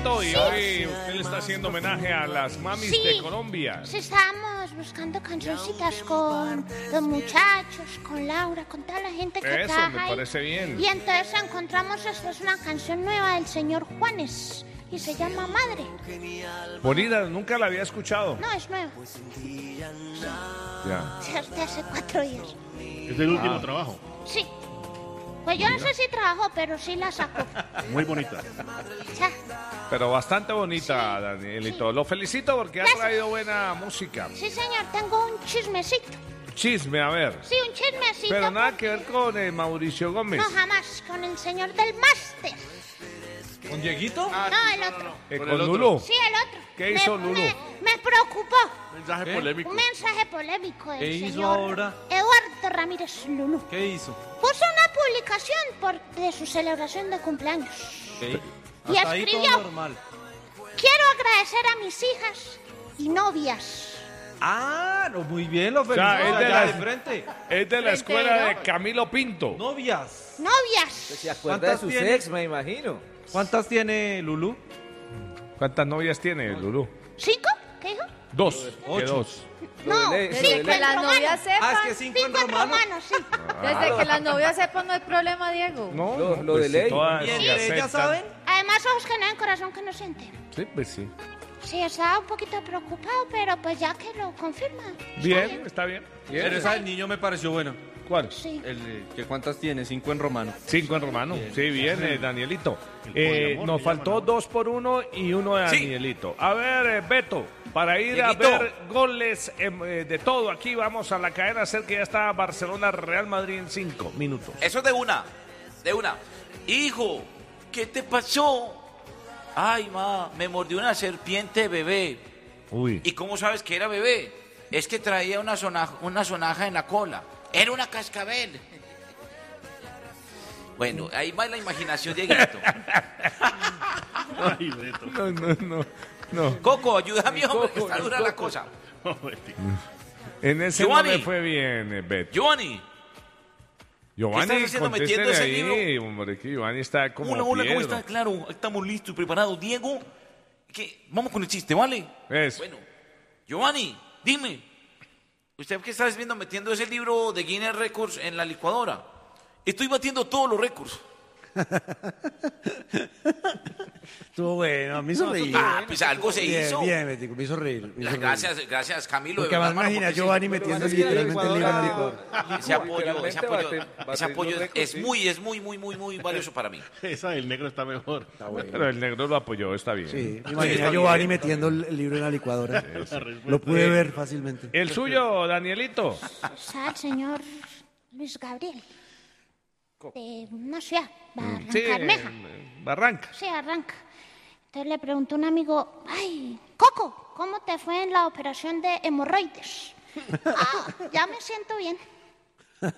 Danielito, y hoy usted le está haciendo homenaje a las mamis de Colombia. Sí, estábamos buscando cancioncitas con los muchachos, con Laura, con toda la gente que Eso, trabaja me ahí. parece bien. Y entonces encontramos, esta es una canción nueva del señor Juanes, y se llama Madre. Bonita, nunca la había escuchado. No, es nueva. Ya. Desde hace 4 días. Es el último trabajo. Sí. Pues yo no sé si trabajó, pero sí la sacó. Muy bonita. Ya. Pero bastante bonita, Danielito. Sí. Lo felicito porque ha Gracias. traído buena música. Sí, señor, tengo un chismecito. Chisme, a ver. Sí, un chismecito. Pero nada porque- que ver con Mauricio Gómez. No, jamás, con el señor del máster. ¿Con Dieguito? No, el otro. ¿Con el otro. Lulú? Sí, el otro. ¿Qué hizo Lulú? Me preocupó. Mensaje ¿Qué? polémico. Un mensaje polémico del ¿Qué hizo señor ahora? Eduardo Ramírez Lulú. ¿Qué hizo? Puso una publicación de su celebración de cumpleaños. ¿Qué? Y Hasta ahí todo escribió: normal. quiero agradecer a mis hijas y novias. Ah, no, muy bien, lo sea, felicito. es de allá las- de frente. Es de la escuela de Camilo Pinto. Novias. Novias. Se acuerda de ¿Cuántas sus tiene? ex, me imagino. ¿Cuántas tiene Lulú? ¿Cuántas novias tiene Lulú? 5, ¿qué dijo? 2. ¿Qué 8. 2? Lo No, de ley, sí, lo de que ley. las novias Ah, es sepan. que 5 en 5 en romano. romano, sí. Desde que las novias sepan no hay problema, Diego. No, Lo pues de si ley. todas ¿Y se entre ellas aceptan. saben? Además, ojos que no ven, corazón que no siente. Sí, pues sí. Sí, estaba un poquito preocupado, pero pues ya que lo confirma. Bien, está bien. Pero Bien. esa del niño me pareció buena. ¿Cuál? Sí. ¿Que ¿Cuántas tiene? 5 en romano. 5 en romano. Sí, bien, Danielito. poliamor Nos se faltó llama, ¿no? 2 por 1 y 1 de Sí. Danielito. A ver, Beto, para ir Dieguito. a ver goles de todo aquí, vamos a la cadena hacer que ya está Barcelona Real Madrid en 5 minutos. Eso de una. Hijo, ¿qué te pasó? Ay, ma, me mordió una serpiente bebé. Uy. ¿Y cómo sabes que era bebé? Es que traía una sonaja en la cola. Era una cascabel. Bueno, ahí va la imaginación, Dieguito. Ay, Beto. No. Coco, ayúdame, hombre, que Coco, está dura la cosa. En ese Giovanni. no me fue bien, Beto. Giovanni, Giovanni, ¿qué estás haciendo metiendo contéstele ese ahí, hombre, que Giovanni está como hola, ¿cómo piedra. está? Claro, estamos listos y preparados. Diego, vamos con el chiste, ¿vale? Eso. Bueno, Giovanni, dime, ¿usted qué está viendo metiendo ese libro de Guinness Records en la licuadora? Estoy batiendo todos los récords. Estuvo bueno, me hizo reír. Pues algo se hizo. Bien, Betico, me hizo reír. Gracias, Camilo. Porque de verdad, además hermano, imagina a porque Giovanni Lo que metiendo pasa es que literalmente el libro en el Licuadora- licuador. ese apoyo récords, es sí. muy valioso para mí. Esa del negro está mejor. Pero el negro lo apoyó, está bien. Sí, me imaginé a Giovanni metiendo el libro en la licuadora. Lo pude ver fácilmente. El suyo, Danielito. Está el señor Luis Gabriel. De una ciudad, Sí, Barrancabermeja. Barranca. Sí, arranca. Entonces le preguntó un amigo: ay, Coco, ¿cómo te fue en la operación de hemorroides? Ah, ya me siento bien.